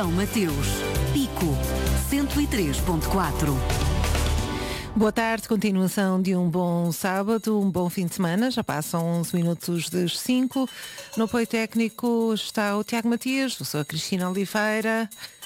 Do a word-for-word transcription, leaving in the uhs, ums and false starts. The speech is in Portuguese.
São Mateus, Pico, cento e três ponto quatro. Boa tarde, continuação de um bom sábado, um bom fim de semana, já passam onze minutos das cinco. No apoio técnico está o Tiago Matias, eu sou a Cristina Oliveira.